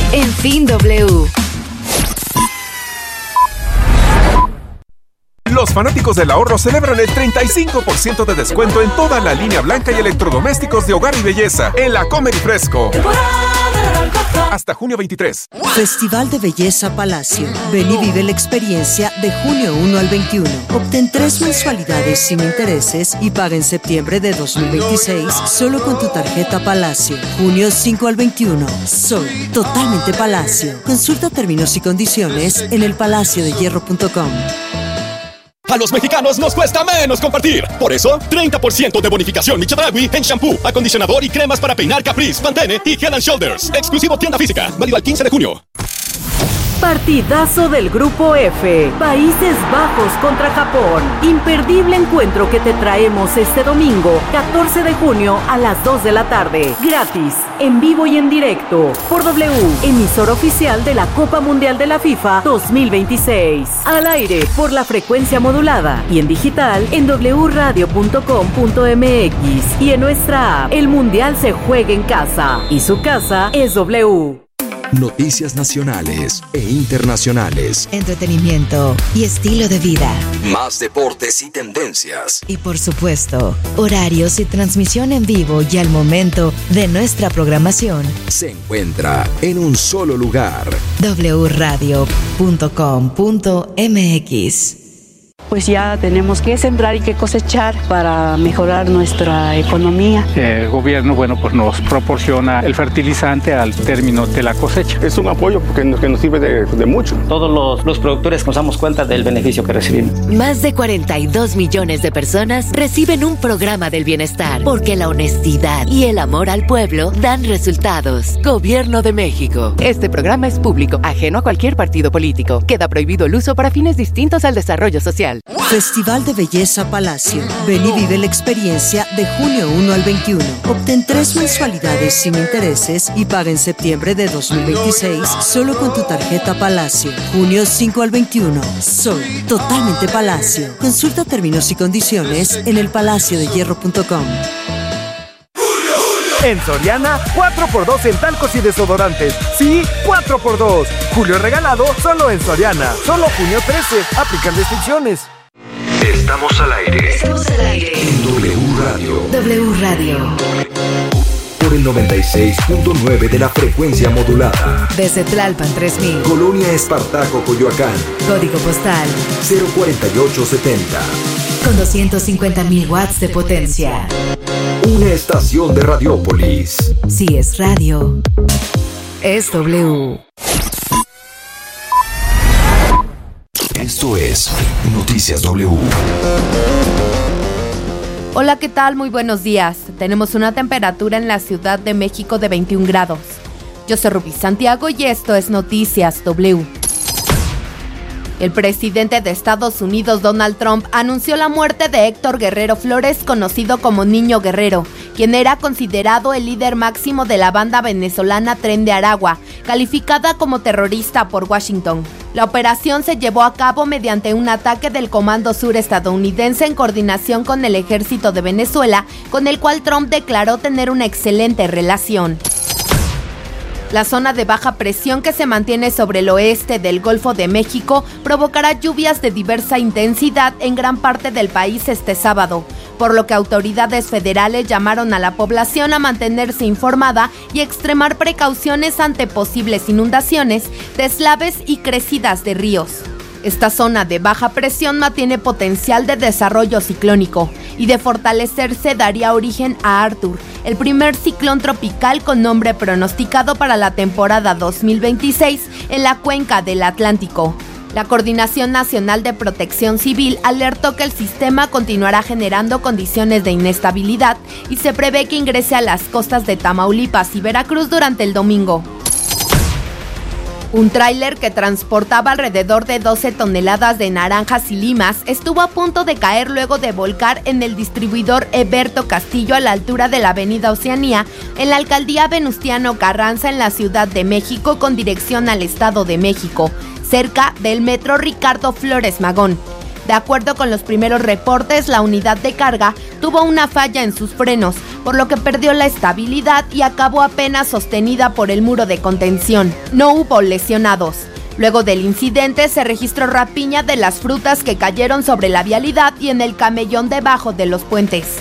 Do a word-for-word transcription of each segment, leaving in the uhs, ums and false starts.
En Fin W. Los fanáticos del ahorro celebran el treinta y cinco por ciento de descuento en toda la línea blanca y electrodomésticos de hogar y belleza en la Comer y Fresco. Hasta junio veintitrés. Festival de Belleza Palacio. Ven y vive la experiencia de junio uno al veintiuno. Obtén tres mensualidades sin intereses y paga en septiembre de dos mil veintiséis solo con tu tarjeta Palacio. Junio cinco al veintiuno. Soy totalmente Palacio. Consulta términos y condiciones en el palacio de hierro punto com. A los mexicanos nos cuesta menos compartir. Por eso, treinta por ciento de bonificación Michedragui en shampoo, acondicionador y cremas para peinar Caprice, Pantene y Head and Shoulders. Exclusivo tienda física. Válido al quince de junio. Partidazo del Grupo F, Países Bajos contra Japón. Imperdible encuentro que te traemos este domingo, catorce de junio a las dos de la tarde. Gratis, en vivo y en directo, por W, emisor oficial de la Copa Mundial de la FIFA dos mil veintiséis. Al aire, por la frecuencia modulada y en digital en doble radio punto com punto m x y en nuestra app. El Mundial se juega en casa y su casa es W. Noticias nacionales e internacionales. Entretenimiento y estilo de vida. Más deportes y tendencias. Y por supuesto, horarios y transmisión en vivo y al momento de nuestra programación. Se encuentra en un solo lugar. doble radio punto com punto m x. Pues ya tenemos que sembrar y que cosechar para mejorar nuestra economía. El gobierno, bueno, pues nos proporciona el fertilizante al término de la cosecha. Es un apoyo porque nos, que nos sirve de, de mucho. Todos los, los productores nos damos cuenta del beneficio que recibimos. Más de cuarenta y dos millones de personas reciben un programa del bienestar porque la honestidad y el amor al pueblo dan resultados. Gobierno de México. Este programa es público, ajeno a cualquier partido político. Queda prohibido el uso para fines distintos al desarrollo social. Festival de Belleza Palacio. Ven y vive la experiencia de junio uno al veintiuno. Obtén tres mensualidades sin intereses y paga en septiembre de dos mil veintiséis solo con tu tarjeta Palacio. Junio cinco al veintiuno. Soy totalmente Palacio. Consulta términos y condiciones en el palacio de hierro punto com. En Soriana, cuatro por dos en talcos y desodorantes. Sí, cuatro por dos. Julio regalado solo en Soriana. Solo junio trece. Aplican restricciones. Estamos al aire. Estamos al aire. En W Radio. W Radio. Por el noventa y seis punto nueve de la frecuencia modulada. Desde Tlalpan tres mil. Colonia Espartaco, Coyoacán. Código postal cero cuarenta y ocho setenta. Con doscientos cincuenta mil watts de potencia. Una estación de Radiópolis. Si es radio, es W. Esto es Noticias W. Hola, ¿qué tal? Muy buenos días. Tenemos una temperatura en la Ciudad de México de veintiún grados. Yo soy Rubí Santiago y esto es Noticias W. El presidente de Estados Unidos, Donald Trump, anunció la muerte de Héctor Guerrero Flores, conocido como Niño Guerrero, quien era considerado el líder máximo de la banda venezolana Tren de Aragua, calificada como terrorista por Washington. La operación se llevó a cabo mediante un ataque del Comando Sur estadounidense en coordinación con el Ejército de Venezuela, con el cual Trump declaró tener una excelente relación. La zona de baja presión que se mantiene sobre el oeste del Golfo de México provocará lluvias de diversa intensidad en gran parte del país este sábado, por lo que autoridades federales llamaron a la población a mantenerse informada y extremar precauciones ante posibles inundaciones, deslaves y crecidas de ríos. Esta zona de baja presión mantiene potencial de desarrollo ciclónico y de fortalecerse daría origen a Arthur, el primer ciclón tropical con nombre pronosticado para la temporada dos mil veintiséis en la cuenca del Atlántico. La Coordinación Nacional de Protección Civil alertó que el sistema continuará generando condiciones de inestabilidad y se prevé que ingrese a las costas de Tamaulipas y Veracruz durante el domingo. Un tráiler que transportaba alrededor de doce toneladas de naranjas y limas estuvo a punto de caer luego de volcar en el distribuidor Eberto Castillo a la altura de la avenida Oceanía, en la alcaldía Venustiano Carranza en la Ciudad de México con dirección al Estado de México, cerca del metro Ricardo Flores Magón. De acuerdo con los primeros reportes, la unidad de carga tuvo una falla en sus frenos, por lo que perdió la estabilidad y acabó apenas sostenida por el muro de contención. No hubo lesionados. Luego del incidente se registró rapiña de las frutas que cayeron sobre la vialidad y en el camellón debajo de los puentes.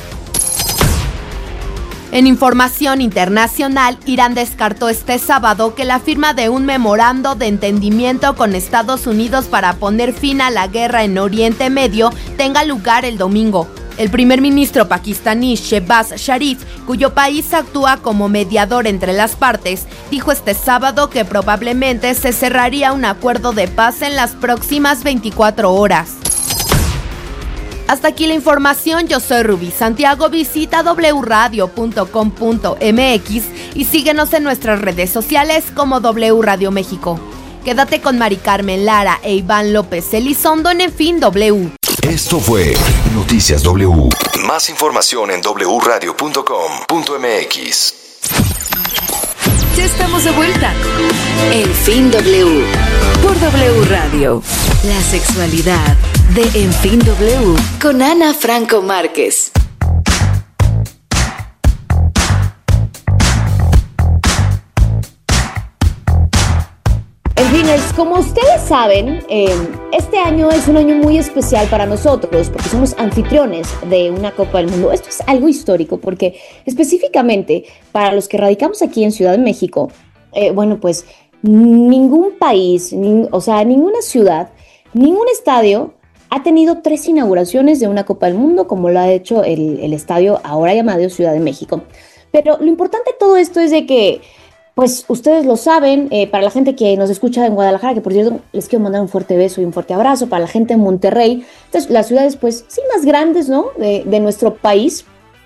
En información internacional, Irán descartó este sábado que la firma de un memorando de entendimiento con Estados Unidos para poner fin a la guerra en Oriente Medio tenga lugar el domingo. El primer ministro pakistaní Shehbaz Sharif, cuyo país actúa como mediador entre las partes, dijo este sábado que probablemente se cerraría un acuerdo de paz en las próximas veinticuatro horas. Hasta aquí la información, yo soy Rubí Santiago, visita doble u radio punto com punto m x y síguenos en nuestras redes sociales como W Radio México. Quédate con Mari Carmen Lara e Iván López Elizondo en En Fin W. Esto fue Noticias W. Más información en doble u radio punto com punto m x. Ya estamos de vuelta. En Fin W. Por W Radio. La sexualidad de En Fin W con Ana Franco Márquez. En fin, como ustedes saben, eh, este año es un año muy especial para nosotros porque somos anfitriones de una Copa del Mundo. Esto es algo histórico porque específicamente para los que radicamos aquí en Ciudad de México, eh, bueno, pues ningún país, ni, o sea, ninguna ciudad, ningún estadio ha tenido tres inauguraciones de una Copa del Mundo como lo ha hecho el, el estadio ahora llamado Ciudad de México. Pero lo importante de todo esto es de que pues ustedes lo saben, eh, para la gente que nos escucha en Guadalajara, que por cierto les quiero mandar un fuerte beso y un fuerte abrazo, para la gente en Monterrey, entonces las ciudades pues sí más grandes, ¿no? De, de nuestro país,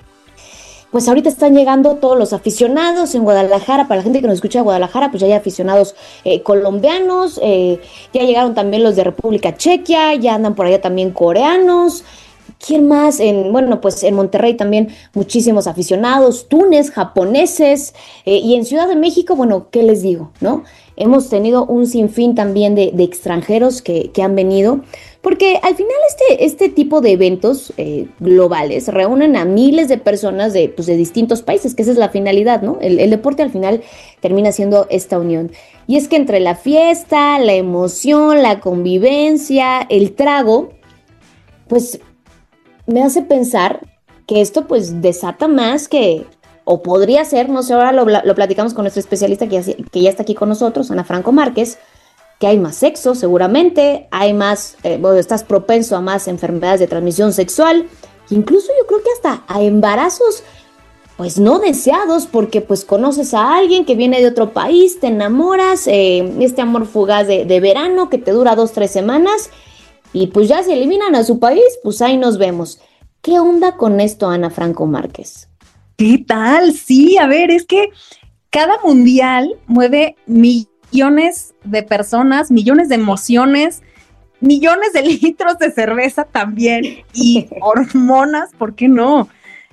pues ahorita están llegando todos los aficionados en Guadalajara. Para la gente que nos escucha en Guadalajara, pues ya hay aficionados eh, colombianos, eh, ya llegaron también los de República Chequia, ya andan por allá también coreanos. ¿Quién más? En, bueno, pues en Monterrey también muchísimos aficionados, Túnez, japoneses, eh, y en Ciudad de México, bueno, ¿qué les digo? ¿No? Hemos tenido un sinfín también de, de extranjeros que, que han venido, porque al final este, este tipo de eventos eh, globales reúnen a miles de personas de, pues, de distintos países, que esa es la finalidad, ¿no? El, el deporte al final termina siendo esta unión. Y es que entre la fiesta, la emoción, la convivencia, el trago, pues me hace pensar que esto pues desata más que, o podría ser, no sé, ahora lo, lo platicamos con nuestro especialista que ya, que ya está aquí con nosotros, Ana Franco Márquez, que hay más sexo seguramente, hay más, eh, bueno, estás propenso a más enfermedades de transmisión sexual, incluso yo creo que hasta a embarazos pues no deseados, porque pues conoces a alguien que viene de otro país, te enamoras, eh, este amor fugaz de, de verano que te dura dos, tres semanas, y pues ya se eliminan a su país, pues ahí nos vemos. ¿Qué onda con esto, Ana Franco Márquez? ¿Qué tal? Sí, a ver, es que cada mundial mueve millones de personas, millones de emociones, millones de litros de cerveza también y hormonas, ¿por qué no?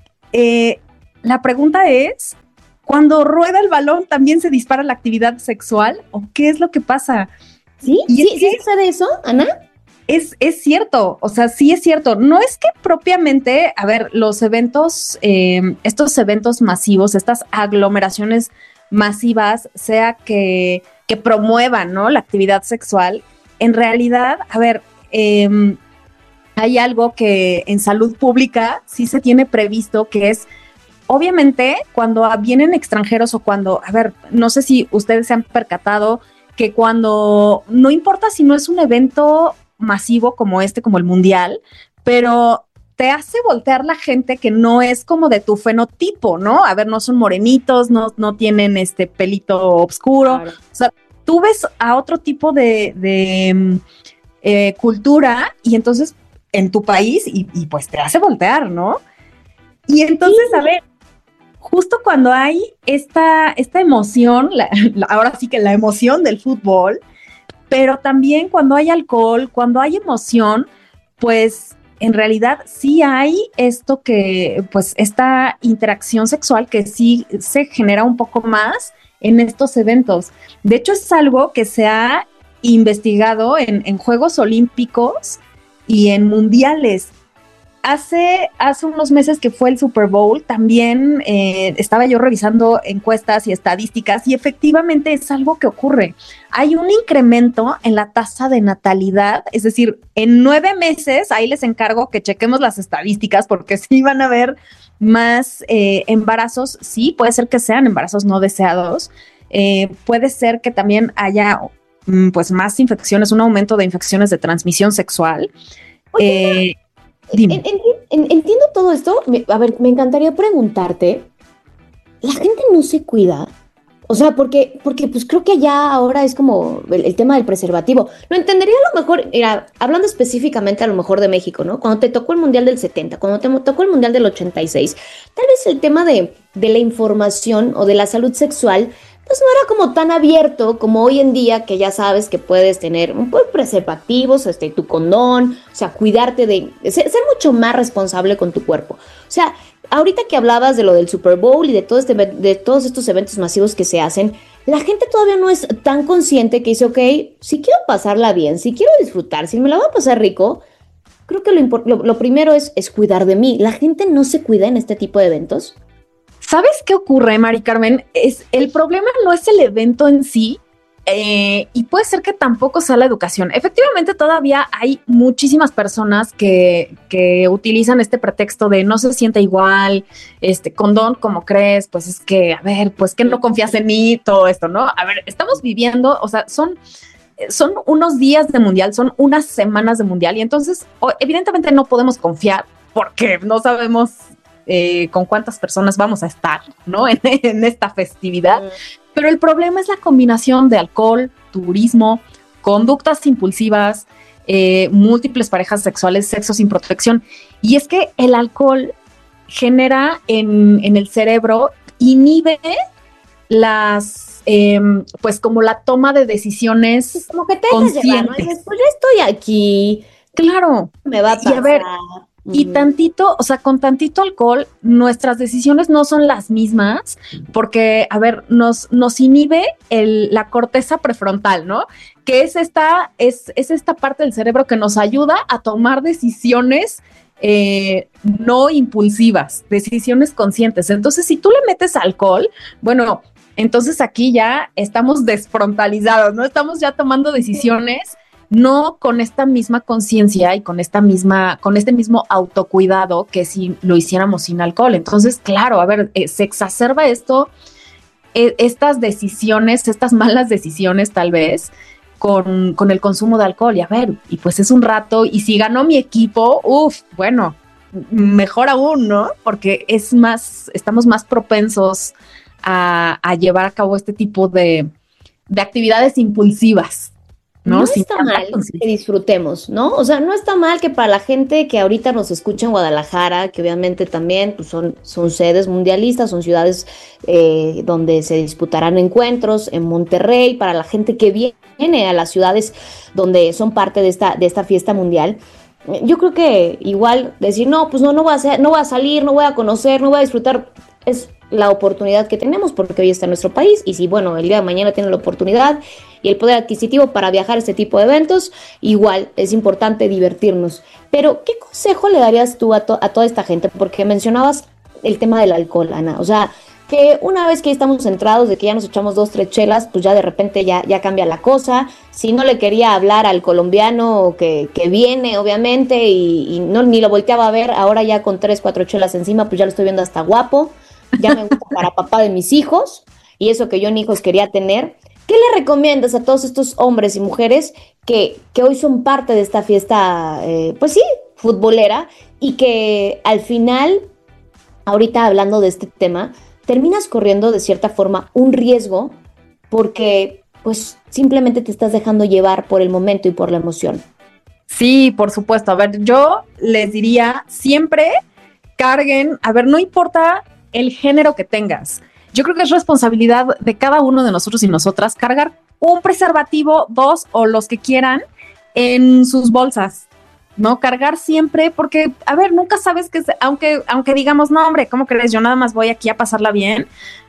Eh, la pregunta es, ¿cuando rueda el balón también se dispara la actividad sexual o qué es lo que pasa? ¿Sí? ¿Sí, ¿sí sucede eso, Ana? Es, es cierto, o sea, sí es cierto. No es que propiamente, a ver, los eventos, eh, estos eventos masivos, estas aglomeraciones masivas, sea que, que promuevan, ¿no?, la actividad sexual. En realidad, a ver, eh, hay algo que en salud pública sí se tiene previsto, que es, obviamente, cuando vienen extranjeros o cuando, a ver, no sé si ustedes se han percatado que cuando, no importa si no es un evento masivo como este, como el mundial, pero te hace voltear la gente que no es como de tu fenotipo, ¿no? A ver, no son morenitos, no, no tienen este pelito oscuro, claro. O sea, tú ves a otro tipo de, de eh, cultura y entonces en tu país y, y pues te hace voltear, ¿no? Y entonces, sí. A ver, justo cuando hay esta, esta emoción, la, la, ahora sí que la emoción del fútbol, pero también cuando hay alcohol, cuando hay emoción, pues en realidad sí hay esto que, pues esta interacción sexual que sí se genera un poco más en estos eventos. De hecho, es algo que se ha investigado en, en Juegos Olímpicos y en mundiales. Hace, hace unos meses que fue el Super Bowl, también eh, estaba yo revisando encuestas y estadísticas y efectivamente es algo que ocurre. Hay un incremento en la tasa de natalidad, es decir, en nueve meses, ahí les encargo que chequemos las estadísticas porque sí van a haber más eh, embarazos, sí, puede ser que sean embarazos no deseados, eh, puede ser que también haya pues más infecciones, un aumento de infecciones de transmisión sexual. Oye, eh, en, en, en, entiendo todo esto. A ver, me encantaría preguntarte, ¿la gente no se cuida? O sea, porque, porque pues creo que ya ahora es como el, el tema del preservativo. Lo entendería a lo mejor, mira, hablando específicamente a lo mejor de México, ¿no? Cuando te tocó el Mundial del setenta, cuando te tocó el Mundial del ochenta y seis, tal vez el tema de, de la información o de la salud sexual pues no era como tan abierto como hoy en día, que ya sabes que puedes tener pues, preservativos, este, tu condón, o sea, cuidarte de, ser, ser mucho más responsable con tu cuerpo. O sea, ahorita que hablabas de lo del Super Bowl y de, todo este, de todos estos eventos masivos que se hacen, la gente todavía no es tan consciente que dice, ok, si quiero pasarla bien, si quiero disfrutar, si me la voy a pasar rico, creo que lo, lo, lo primero es, es cuidar de mí. La gente no se cuida en este tipo de eventos. ¿Sabes qué ocurre, Mari Carmen? Es, el problema no es el evento en sí, eh, y puede ser que tampoco sea la educación. Efectivamente, todavía hay muchísimas personas que, que utilizan este pretexto de no se siente igual, este condón, ¿cómo crees? Pues es que, a ver, pues que no confías en mí, todo esto, ¿no? A ver, estamos viviendo, o sea, son... son unos días de mundial, son unas semanas de mundial, y entonces, evidentemente no podemos confiar porque no sabemos Eh, con cuántas personas vamos a estar, ¿no? En, en esta festividad. Mm. Pero el problema es la combinación de alcohol, turismo, conductas impulsivas, eh, múltiples parejas sexuales, sexo sin protección. Y es que el alcohol genera en, en el cerebro, inhibe las, eh, pues como la toma de decisiones pues como que te conscientes. Llevar, ¿no? Dices, pues ya estoy aquí. Claro. Me va a pasar. Y a ver, y tantito, o sea, con tantito alcohol, nuestras decisiones no son las mismas porque, a ver, nos, nos inhibe el, la corteza prefrontal, ¿no? Que es esta, es, es esta parte del cerebro que nos ayuda a tomar decisiones eh, no impulsivas, decisiones conscientes. Entonces, si tú le metes alcohol, bueno, entonces aquí ya estamos desfrontalizados, ¿no? Estamos ya tomando decisiones no con esta misma conciencia y con esta misma, con este mismo autocuidado que si lo hiciéramos sin alcohol. Entonces, claro, a ver, eh, se exacerba esto, eh, estas decisiones, estas malas decisiones tal vez, con, con el consumo de alcohol. Y a ver, y pues es un rato, y si ganó mi equipo, uff, bueno, mejor aún, ¿no? Porque es más, estamos más propensos a, a llevar a cabo este tipo de, de actividades impulsivas. No, no está mal que disfrutemos, ¿no? O sea, no está mal que para la gente que ahorita nos escucha en Guadalajara, que obviamente también pues, son, son sedes mundialistas, son ciudades eh, donde se disputarán encuentros, en Monterrey, para la gente que viene a las ciudades donde son parte de esta, de esta fiesta mundial, yo creo que igual decir, no, pues no, no voy a hacer, no voy a salir, no voy a conocer, no voy a disfrutar, es la oportunidad que tenemos porque hoy está en nuestro país, y si, bueno, el día de mañana tienen la oportunidad y el poder adquisitivo para viajar a este tipo de eventos, igual es importante divertirnos. Pero, ¿qué consejo le darías tú a, to- a toda esta gente? Porque mencionabas el tema del alcohol, Ana, o sea, que una vez que estamos centrados de que ya nos echamos dos, tres chelas, pues ya de repente ya, ya cambia la cosa. Si no le quería hablar al colombiano que, que viene, obviamente, y, y no ni lo volteaba a ver, ahora ya con tres, cuatro chelas encima, pues ya lo estoy viendo hasta guapo, ya me gusta para papá de mis hijos, y eso que yo ni hijos quería tener. ¿Qué le recomiendas a todos estos hombres y mujeres que, que hoy son parte de esta fiesta, eh, pues sí, futbolera, y que al final, ahorita hablando de este tema, terminas corriendo de cierta forma un riesgo porque pues simplemente te estás dejando llevar por el momento y por la emoción? Sí, por supuesto. A ver, yo les diría siempre carguen, a ver, no importa el género que tengas. Yo creo que es responsabilidad de cada uno de nosotros y nosotras cargar un preservativo, dos o los que quieran en sus bolsas, ¿no? Cargar siempre porque, a ver, nunca sabes que, aunque, aunque digamos, no, hombre, ¿cómo crees? Yo nada más voy aquí a pasarla bien.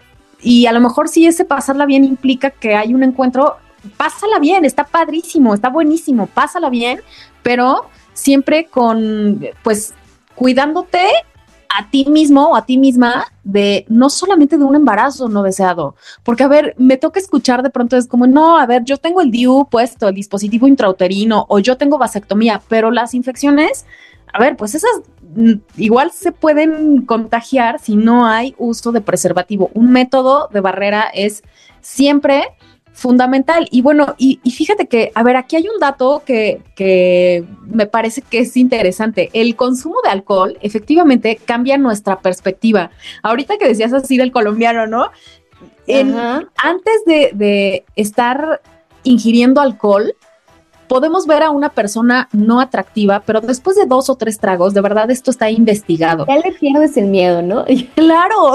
Y a lo mejor si ese pasarla bien implica que hay un encuentro, pásala bien, está padrísimo, está buenísimo, pásala bien, pero siempre con, pues, cuidándote a ti mismo o a ti misma de no solamente de un embarazo no deseado, porque a ver, me toca escuchar de pronto es como, no, a ver, yo tengo el D I U puesto, el dispositivo intrauterino, o yo tengo vasectomía, pero las infecciones, a ver, pues esas mm, igual se pueden contagiar si no hay uso de preservativo. Un método de barrera es siempre fundamental. Y bueno, y, y fíjate que, a ver, aquí hay un dato que, que me parece que es interesante. El consumo de alcohol efectivamente cambia nuestra perspectiva. Ahorita que decías así del colombiano, ¿no? En, antes de, de estar ingiriendo alcohol, podemos ver a una persona no atractiva, pero después de dos o tres tragos, de verdad esto está investigado. Ya le pierdes el miedo, ¿no? Claro.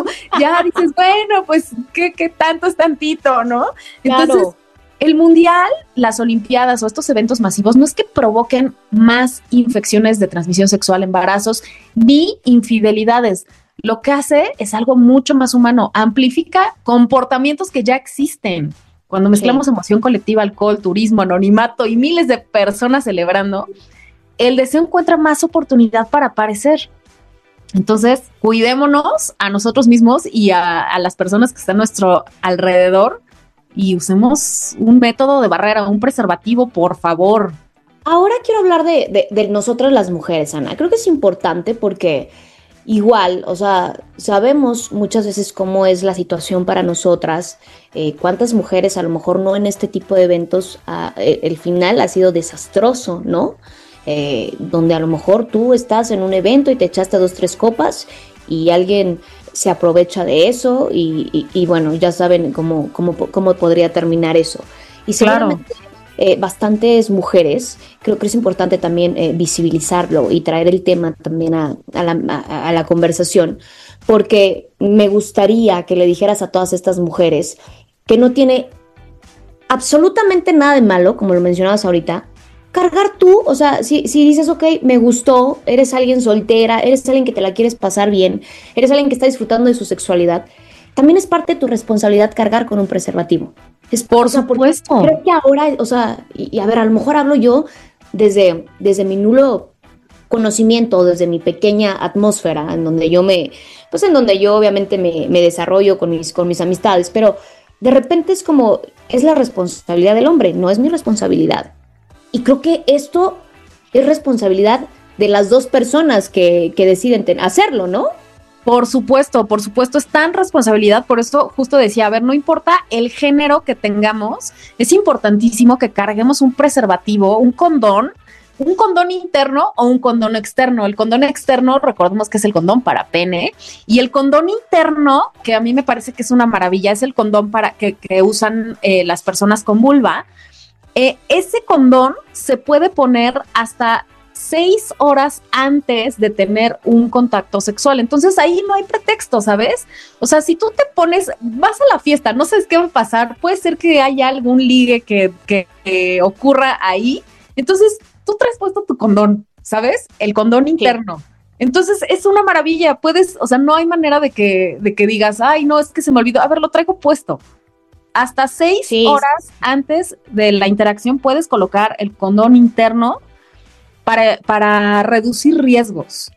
Ya dices, bueno, pues, ¿qué, qué tanto es tantito, no? Entonces, claro. El mundial, las olimpiadas o estos eventos masivos no es que provoquen más infecciones de transmisión sexual, embarazos, ni infidelidades. Lo que hace es algo mucho más humano, amplifica comportamientos que ya existen. Cuando mezclamos sí. emoción colectiva, alcohol, turismo, anonimato y miles de personas celebrando, el deseo encuentra más oportunidad para aparecer. Entonces, cuidémonos a nosotros mismos y a, a las personas que están a nuestro alrededor y usemos un método de barrera, un preservativo, por favor. Ahora quiero hablar de, de, de nosotras las mujeres, Ana. Creo que es importante porque igual, o sea, sabemos muchas veces cómo es la situación para nosotras, eh, cuántas mujeres a lo mejor no en este tipo de eventos, ah, el, el final ha sido desastroso, ¿no? Eh, donde a lo mejor tú estás en un evento y te echaste dos, tres copas y alguien se aprovecha de eso y, y, y bueno, ya saben cómo, cómo, cómo podría terminar eso. Y seguramente claro. eh, bastantes mujeres, creo que es importante también eh, visibilizarlo y traer el tema también a, a, la, a, a la conversación, porque me gustaría que le dijeras a todas estas mujeres que no tiene absolutamente nada de malo, como lo mencionabas ahorita, cargar tú, o sea, si, si dices, ok, me gustó, eres alguien soltera, eres alguien que te la quieres pasar bien, eres alguien que está disfrutando de su sexualidad, también es parte de tu responsabilidad cargar con un preservativo. Es por supuesto. Creo que ahora, o sea, y, y a ver, a lo mejor hablo yo desde, desde mi nulo conocimiento, desde mi pequeña atmósfera, en donde yo me, pues en donde yo obviamente me, me desarrollo con mis, con mis amistades, pero de repente es como, es la responsabilidad del hombre, no es mi responsabilidad. Y creo que esto es responsabilidad de las dos personas que, que deciden ten- hacerlo, ¿no? Por supuesto, por supuesto, es tan responsabilidad, por eso justo decía, a ver, no importa el género que tengamos, es importantísimo que carguemos un preservativo, un condón, un condón interno o un condón externo. El condón externo, recordemos que es el condón para pene, y el condón interno, que a mí me parece que es una maravilla, es el condón para que, que usan eh, las personas con vulva. Eh, ese condón se puede poner hasta seis horas antes de tener un contacto sexual. Entonces ahí no hay pretexto, ¿sabes? O sea, si tú te pones, vas a la fiesta, no sabes qué va a pasar, puede ser que haya algún ligue que, que, que ocurra ahí. Entonces tú traes puesto tu condón, ¿sabes? El condón interno. Sí. Entonces es una maravilla, puedes, o sea, no hay manera de que, de que digas, ay, no, es que se me olvidó, a ver, lo traigo puesto. Hasta seis sí. horas antes de la interacción puedes colocar el condón interno para, para reducir riesgos.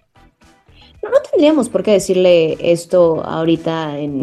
No, no tendríamos por qué decirle esto ahorita en,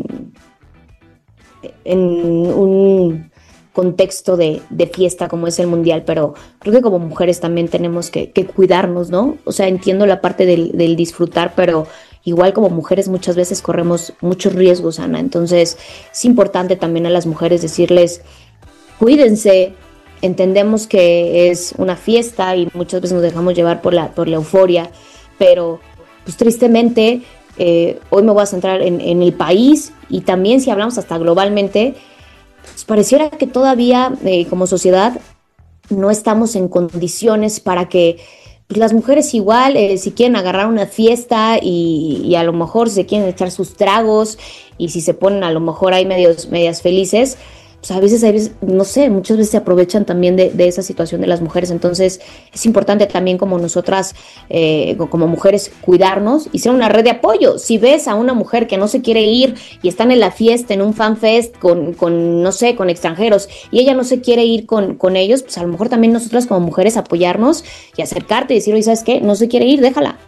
en un contexto de, de fiesta como es el mundial, pero creo que como mujeres también tenemos que, que cuidarnos, ¿no? O sea, entiendo la parte del, del disfrutar, pero igual como mujeres muchas veces corremos muchos riesgos, Ana. Entonces es importante también a las mujeres decirles, cuídense, entendemos que es una fiesta y muchas veces nos dejamos llevar por la, por la euforia, pero pues tristemente eh, hoy me voy a centrar en, en el país y también si hablamos hasta globalmente, pues pareciera que todavía eh, como sociedad no estamos en condiciones para que pues las mujeres igual, eh, si quieren agarrar una fiesta y, y a lo mejor se quieren echar sus tragos y si se ponen a lo mejor ahí medios, medias felices, pues a veces, a veces, no sé, muchas veces se aprovechan también de, de esa situación de las mujeres. Entonces es importante también como nosotras, eh, como mujeres, cuidarnos y ser una red de apoyo. Si ves a una mujer que no se quiere ir y están en la fiesta, en un fan fest con, con no sé, con extranjeros, y ella no se quiere ir con, con ellos, pues a lo mejor también nosotras como mujeres apoyarnos y acercarte y decir, oye, ¿sabes qué? No se quiere ir, déjala.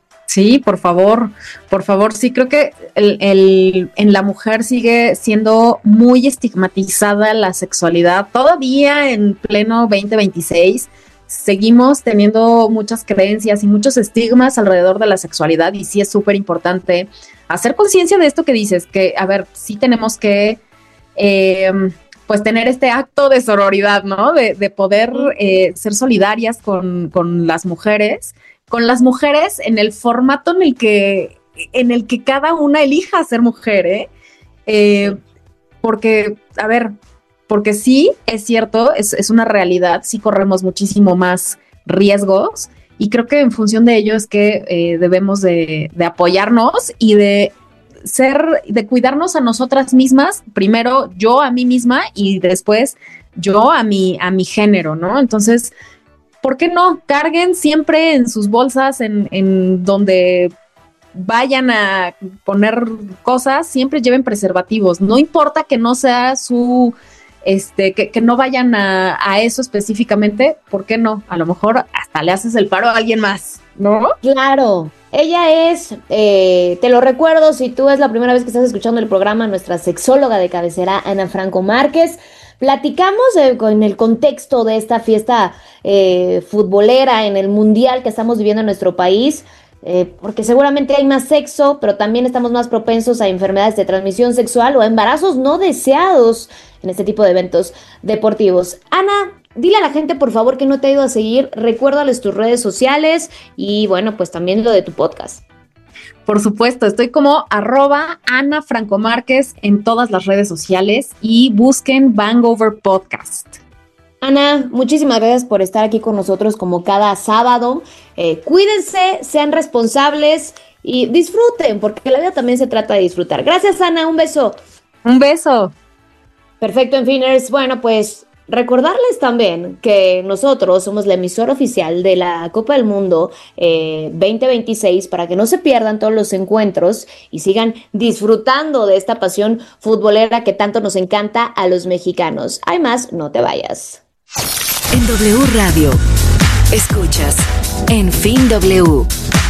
Sí, por favor, por favor, sí, creo que el, el, en la mujer sigue siendo muy estigmatizada la sexualidad. Todavía en pleno veinte veintiséis seguimos teniendo muchas creencias y muchos estigmas alrededor de la sexualidad, y sí es súper importante hacer conciencia de esto que dices, que, a ver, sí tenemos que, eh, pues, tener este acto de sororidad, ¿no? De, de poder eh, ser solidarias con, con las mujeres, con las mujeres en el formato en el que, en el que cada una elija ser mujer, ¿eh? Eh, porque, a ver, porque sí, es cierto, es, es una realidad, sí corremos muchísimo más riesgos, y creo que en función de ello es que eh, debemos de, de apoyarnos y de ser, de cuidarnos a nosotras mismas, primero yo a mí misma y después yo a mi, a mi género, ¿no? Entonces, ¿por qué no? Carguen siempre en sus bolsas, en, en donde vayan a poner cosas, siempre lleven preservativos. No importa que no sea su, este, que, que no vayan a, a eso específicamente, ¿por qué no? A lo mejor hasta le haces el paro a alguien más, ¿no? Claro. Ella es, eh, te lo recuerdo, si tú es la primera vez que estás escuchando el programa, nuestra sexóloga de cabecera, Ana Franco Márquez. Platicamos eh, con el contexto de esta fiesta eh, futbolera en el mundial que estamos viviendo en nuestro país, eh, porque seguramente hay más sexo, pero también estamos más propensos a enfermedades de transmisión sexual o a embarazos no deseados en este tipo de eventos deportivos. Ana, dile a la gente, por favor, que no te ha ido a seguir, recuérdales tus redes sociales y, bueno, pues también lo de tu podcast. Por supuesto, estoy como arroba Ana Franco Márquez en todas las redes sociales y busquen Bangover Podcast. Ana, muchísimas gracias por estar aquí con nosotros como cada sábado. Eh, cuídense, sean responsables y disfruten, porque la vida también se trata de disfrutar. Gracias, Ana, un beso. Un beso. Perfecto, Enfiners. Bueno, pues recordarles también que nosotros somos la emisora oficial de la Copa del Mundo eh, veinte veintiséis, para que no se pierdan todos los encuentros y sigan disfrutando de esta pasión futbolera que tanto nos encanta a los mexicanos. Hay más, no te vayas. En W Radio, escuchas En Fin W.